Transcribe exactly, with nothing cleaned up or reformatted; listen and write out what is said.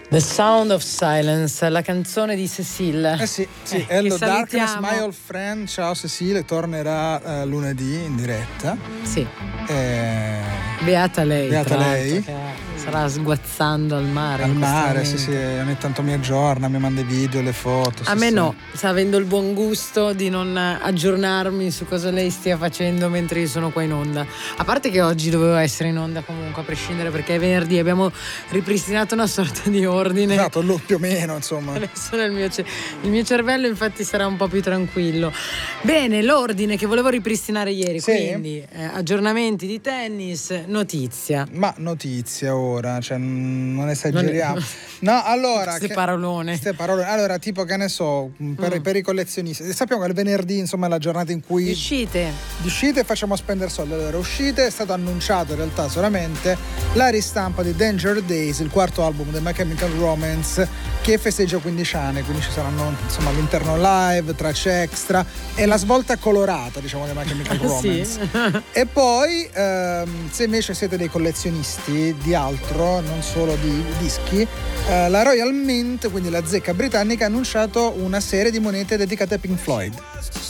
The Sound of Silence, la canzone di Cécile. Eh sì, sì. Eh, Hello che Darkness, salutiamo. my old friend. Ciao Cécile, tornerà uh, lunedì in diretta. Sì. Eh, Beata lei. Beata tra lei. l'altro, che sarà sguazzando al mare. Al in questo mare, sì, momento. sì, ogni tanto mi aggiorna, mi manda i video, le foto. A sì, me sì. no, sta avendo il buon gusto di non aggiornarmi su cosa lei stia facendo mentre io sono qua in onda. A parte che oggi dovevo essere in onda comunque, a prescindere, perché è venerdì, abbiamo ripristinato una sorta di ordine. Esatto, lo- più o meno, insomma. Adesso nel mio, ce- il mio cervello infatti sarà un po' più tranquillo. Bene, l'ordine che volevo ripristinare ieri, Sì. quindi eh, aggiornamenti di tennis, notizia. Ma notizia ora, cioè non esageriamo. Non- No, allora. Queste che- parolone. queste parole. Allora, tipo, che ne so, per, Mm. per i collezionisti. Sappiamo che il venerdì, insomma, è la giornata in cui Uscite. di uscite e facciamo spendere soldi. Allora, uscite, è stato annunciato in realtà solamente la ristampa di Danger Days, il quarto album del My Chemical Romance, che festeggia quindici anni, quindi ci saranno insomma all'interno live, tracce extra e la svolta colorata, diciamo, del My Chemical Romance. Sì. E poi, ehm, se invece siete dei collezionisti di altro, non solo di dischi, eh, la Royal Mint, quindi la zecca britannica, ha annunciato una serie di monete dedicate a Pink Floyd.